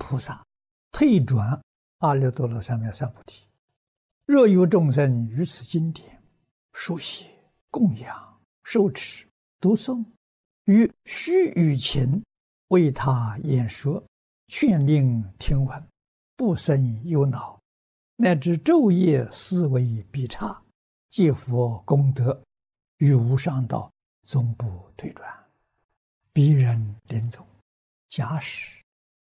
菩萨退转阿耨多罗三藐三菩提。若有众生于此经典书写、供养、受持、读诵，于须臾前为他演说，劝令听闻，不生忧恼，乃至昼夜思维必差，皆佛功德，于无上道终不退转。彼人临终，假使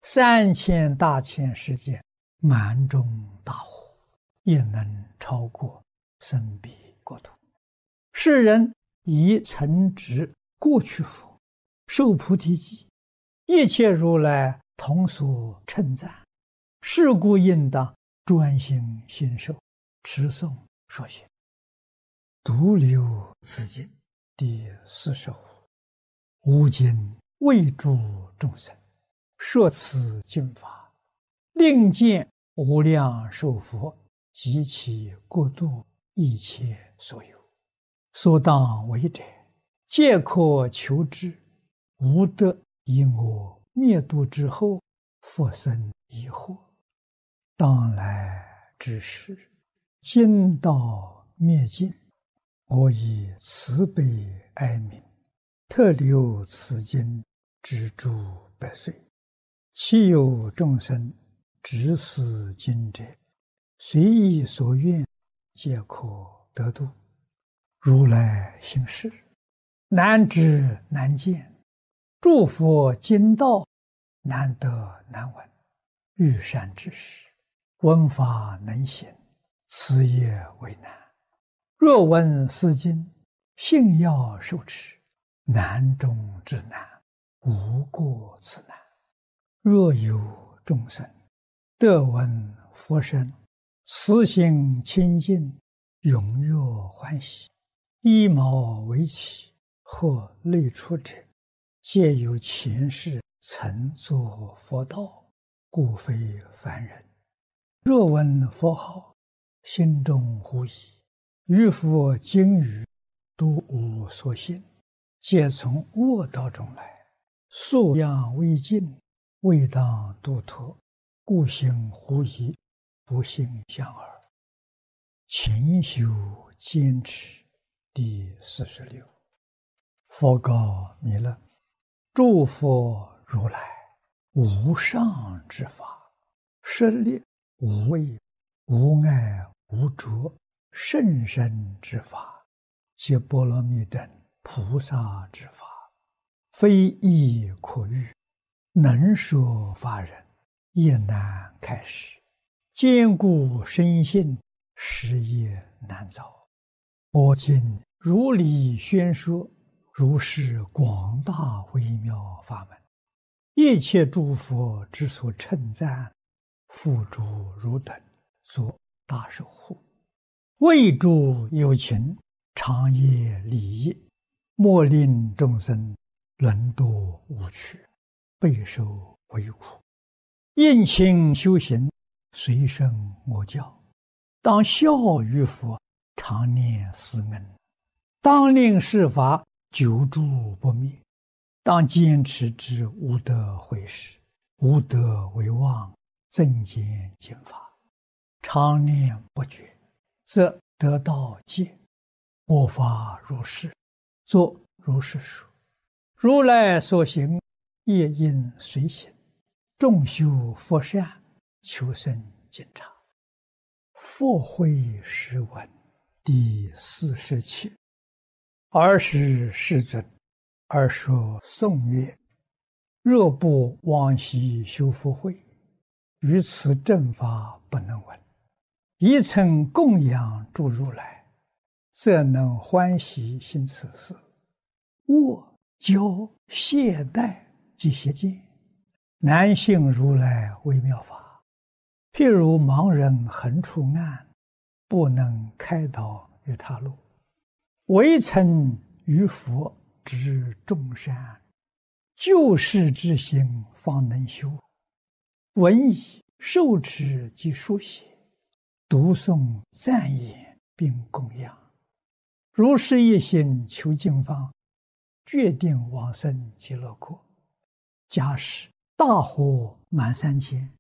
3000大千世界满中大火，也能超过生彼国土。世人以曾植过去佛，受菩提记，一切如来同所称赞。是故应当专心信受，持诵说行。独留此经第45。吾今为诸众生说此经法，令见无量寿佛及其国度一切所有，所当为者，皆可求之。吾得以我灭度之后，复生疑惑。当来之时，今道灭尽，我以慈悲哀悯，特留此经之诸百岁。其有众生执此经者，随意所愿，皆可得度。如来行事，难知难见，诸佛经道，难得难闻。欲善知识，闻法能行，此也为难。若闻是经，信要受持，难中之难，无过此难。若有众生得闻佛声，慈心清净，踊跃欢喜，依毛为起，或类出者，皆有前世曾作佛道，故非凡人。若闻佛号，心中狐疑，于佛经语都无所信，皆从恶道中来，素养未尽，未当度脱，故行狐疑，不信相耳。勤修坚持第46。佛告弥勒：诸佛如来无上之法，舍利无畏、无碍、无着甚深之法，皆波罗蜜等菩萨之法，非易可喻，能说法人也难开示。坚固深信，实也难造。我今如理宣说，如是广大微妙法门，一切诸佛之所称赞，付诸汝等作大守护。为诸有情，长夜利益，莫令众生沦堕无趣，备受为苦。应勤修行，随顺我教，当效于佛，常念思恩，当令世法久住不灭，当坚持之无得毁时，无得为妄，增减经法，常念不绝，则得道戒。我法如是，作如是说。如来所行，业应随行。众修佛善，求生净察。佛慧诗文第47。尔时世尊，而说颂曰：若不往昔修福慧，于此正法不能闻。一曾供养诸如来，则能欢喜行此事。我教懈怠及邪见，难信如来微妙法。譬如盲人横出暗，不能开导于他路。唯曾于佛知众善，救世之心方能修。闻已受持及书写，读诵赞言并供养，如是一心求经方，决定往生极乐国。假使大火满3000，